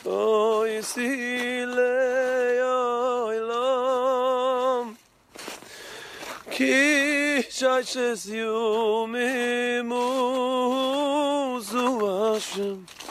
oy sile oilom ki shayches yumimu zu Hashem